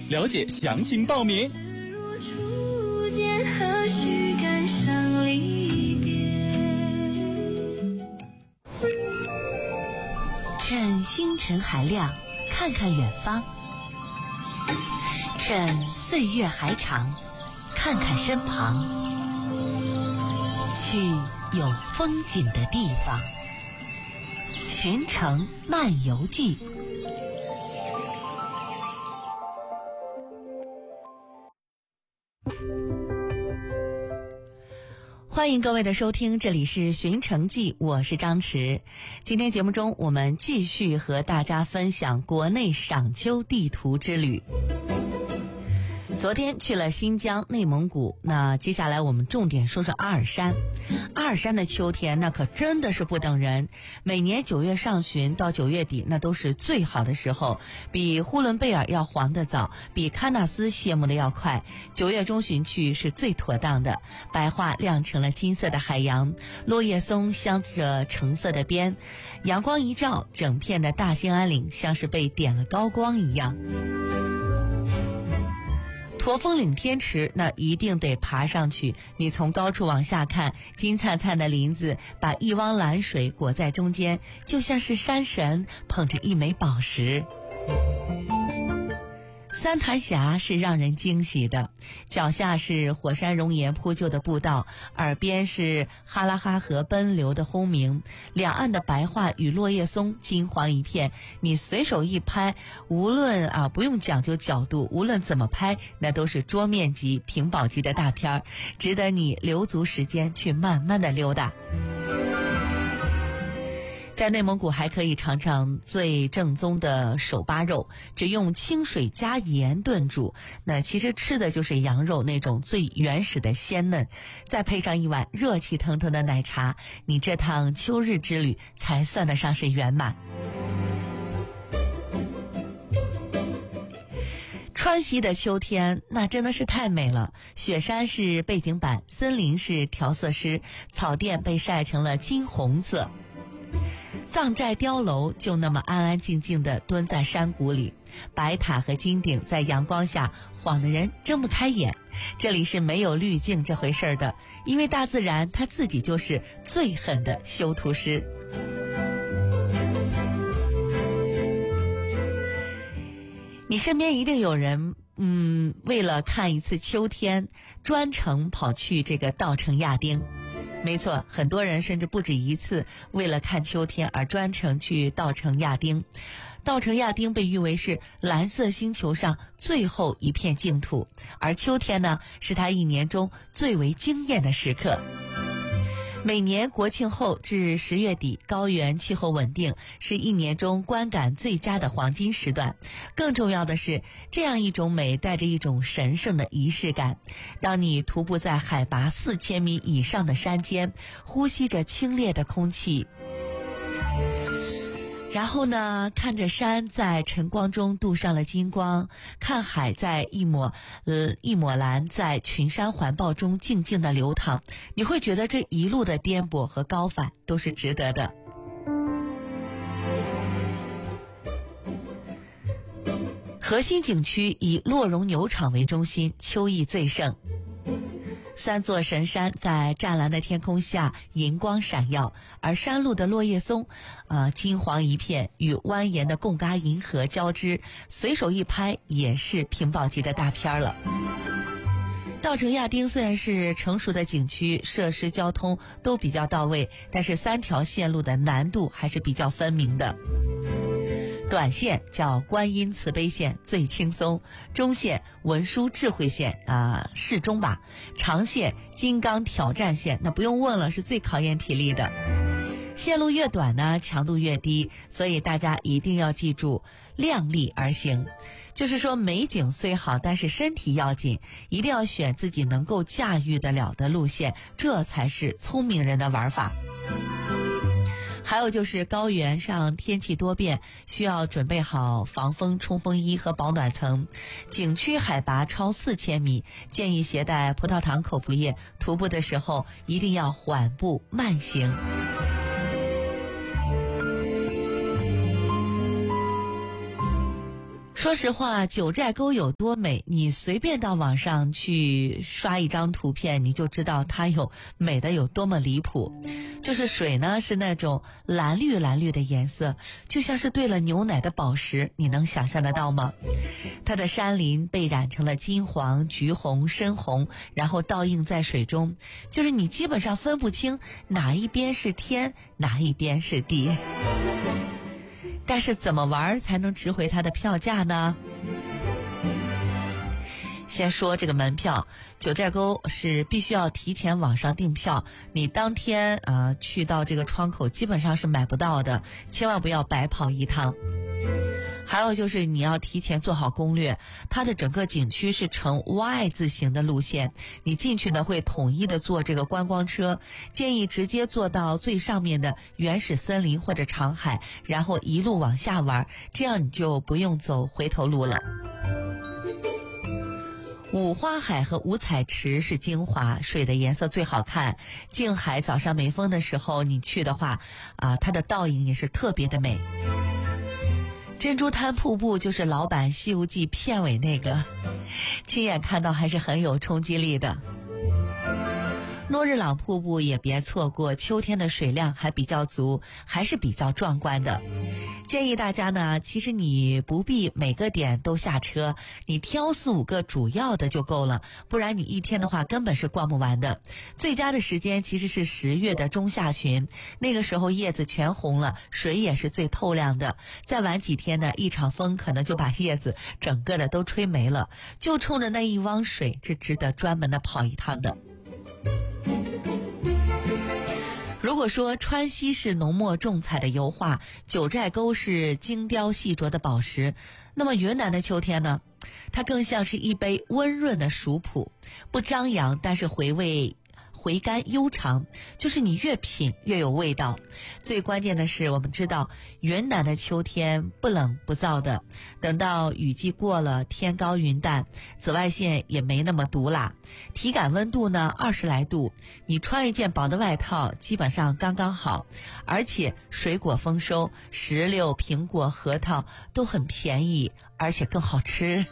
了解详情报名。 初见何须感伤离别。 趁星辰还亮，看看远方；趁岁月还长，看看身旁。去有风景的地方，寻城漫游记。欢迎各位的收听，这里是寻城记，我是张弛。今天节目中，我们继续和大家分享国内赏秋地图之旅。昨天去了新疆、内蒙古，那接下来我们重点说说阿尔山。阿尔山的秋天那可真的是不等人，每年9月上旬到9月底那都是最好的时候，比呼伦贝尔要黄得早，比喀纳斯谢幕的要快。9月中旬去是最妥当的，白桦亮成了金色的海洋，落叶松镶着橙色的边，阳光一照，整片的大兴安岭像是被点了高光一样。驼峰岭天池那一定得爬上去，你从高处往下看，金灿灿的林子把一汪蓝水裹在中间，就像是山神捧着一枚宝石。三潭峡是让人惊喜的，脚下是火山熔岩铺就的步道，耳边是哈拉哈河奔流的轰鸣，两岸的白桦与落叶松金黄一片，你随手一拍，无论不用讲究角度，无论怎么拍，那都是桌面级、屏保级的大片儿，值得你留足时间去慢慢的溜达。在内蒙古还可以尝尝最正宗的手扒肉，只用清水加盐炖煮，那其实吃的就是羊肉那种最原始的鲜嫩，再配上一碗热气腾腾的奶茶，你这趟秋日之旅才算得上是圆满。川西的秋天那真的是太美了，雪山是背景板，森林是调色师，草甸被晒成了金红色。藏寨碉楼就那么安安静静地蹲在山谷里，白塔和金顶在阳光下晃得人睁不开眼。这里是没有滤镜这回事的，因为大自然它自己就是最狠的修图师。你身边一定有人为了看一次秋天专程跑去这个稻城亚丁。没错，很多人甚至不止一次为了看秋天而专程去稻城亚丁。稻城亚丁被誉为是蓝色星球上最后一片净土，而秋天呢，是它一年中最为惊艳的时刻。每年国庆后至10月底，高原气候稳定，是一年中观感最佳的黄金时段。更重要的是，这样一种美带着一种神圣的仪式感。当你徒步在海拔4000米以上的山间，呼吸着清冽的空气，然后呢，看着山在晨光中镀上了金光，看海在一抹蓝在群山环抱中静静的流淌，你会觉得这一路的颠簸和高反都是值得的。核心景区以洛绒牛场为中心，秋意最盛。3座神山在湛蓝的天空下银光闪耀，而山路的落叶松金黄一片，与蜿蜒的贡嘎银河交织，随手一拍也是屏保级的大片了。稻城亚丁虽然是成熟的景区，设施交通都比较到位，但是3条线路的难度还是比较分明的。短线叫观音慈悲线最轻松，中线文殊智慧线适中吧，长线金刚挑战线那不用问了，是最考验体力的。线路越短呢，强度越低，所以大家一定要记住量力而行。就是说美景虽好，但是身体要紧，一定要选自己能够驾驭得了的路线，这才是聪明人的玩法。还有就是高原上天气多变，需要准备好防风冲锋衣和保暖层。景区海拔超4000米，建议携带葡萄糖口服液，徒步的时候一定要缓步慢行。 说实话，九寨沟有多美，你随便到网上去刷一张图片，你就知道它有美的有多么离谱。就是水呢是那种蓝绿的颜色，就像是兑了牛奶的宝石，你能想象得到吗？它的山林被染成了金黄、橘红、深红，然后倒映在水中，就是你基本上分不清哪一边是天，哪一边是地。但是怎么玩才能值回它的票价呢？先说这个门票，九寨沟是必须要提前网上订票，你当天去到这个窗口基本上是买不到的，千万不要白跑一趟。还有就是你要提前做好攻略，它的整个景区是呈 Y 字形的路线，你进去呢会统一的坐这个观光车，建议直接坐到最上面的原始森林或者长海，然后一路往下玩，这样你就不用走回头路了。五花海和五彩池是精华，水的颜色最好看。静海早上没风的时候你去的话它的倒影也是特别的美。珍珠滩瀑布就是老版《西游记》片尾那个，亲眼看到还是很有冲击力的。诺日朗瀑布也别错过，秋天的水量还比较足，还是比较壮观的。建议大家呢，其实你不必每个点都下车，你挑4、5个主要的就够了，不然你一天的话根本是逛不完的。最佳的时间其实是10月的中下旬，那个时候叶子全红了，水也是最透亮的。再晚几天呢，一场风可能就把叶子整个的都吹没了，就冲着那一汪水是值得专门的跑一趟的。如果说川西是浓墨重彩的油画，九寨沟是精雕细琢的宝石，那么云南的秋天呢，它更像是一杯温润的熟普，不张扬，但是回甘悠长，就是你越品越有味道。最关键的是，我们知道云南的秋天不冷不燥的，等到雨季过了，天高云淡，紫外线也没那么毒辣，体感温度呢20来度，你穿一件薄的外套基本上刚刚好。而且水果丰收，石榴、苹果、核桃都很便宜，而且更好吃。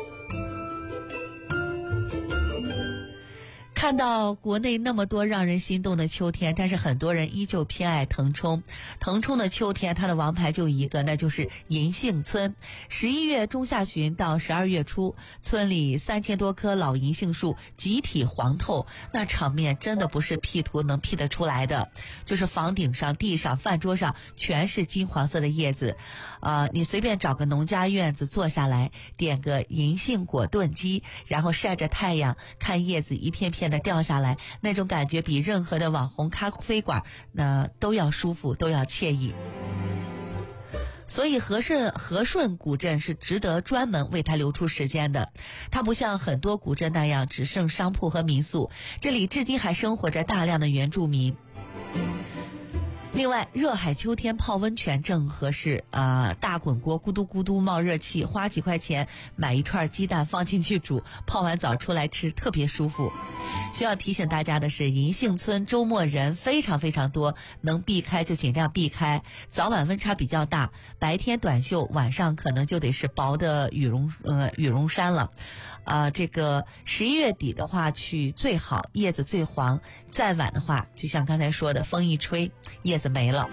看到国内那么多让人心动的秋天，但是很多人依旧偏爱腾冲。腾冲的秋天，它的王牌就一个，那就是银杏村。11月中下旬到12月初，村里3000多棵老银杏树集体黄透，那场面真的不是 P 图能 P 得出来的。就是房顶上、地上、饭桌上全是金黄色的叶子。你随便找个农家院子坐下来，点个银杏果炖鸡，然后晒着太阳，看叶子一片片的掉下来，那种感觉比任何的网红咖啡馆都要舒服，都要惬意。所以和顺古镇是值得专门为它留出时间的。它不像很多古镇那样只剩商铺和民宿，这里至今还生活着大量的原住民。另外，热海秋天泡温泉正合适，大滚锅咕嘟咕嘟冒热气，花几块钱买一串鸡蛋放进去煮，泡完澡出来吃特别舒服。需要提醒大家的是，银杏村周末人非常非常多，能避开就尽量避开，早晚温差比较大，白天短袖，晚上可能就得是薄的羽绒衫了。这个11月底的话去最好，叶子最黄，再晚的话就像刚才说的，风一吹叶子没了。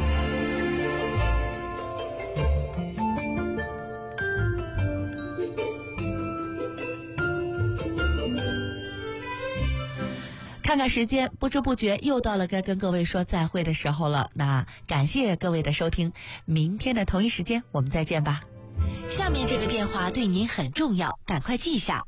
看看时间，不知不觉又到了该跟各位说再会的时候了。那感谢各位的收听，明天的同一时间我们再见吧。下面这个电话对您很重要，赶快记下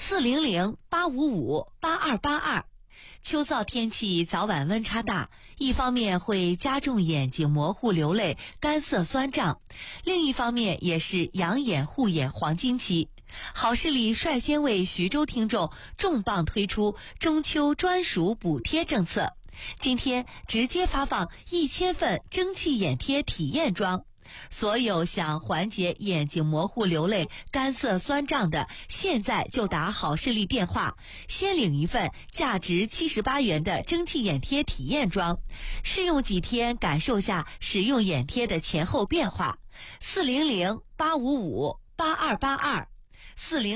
：400-855-8282。秋燥天气早晚温差大，一方面会加重眼睛模糊流泪、干涩酸胀，另一方面也是养眼护眼黄金期。好视力率先为徐州听众重磅推出中秋专属补贴政策，今天直接发放1000份蒸汽眼贴体验装。所有想缓解眼睛模糊流泪、干涩酸胀的，现在就打好视力电话，先领一份价值78元的蒸汽眼贴体验装，试用几天，感受下使用眼贴的前后变化。400-855 828240。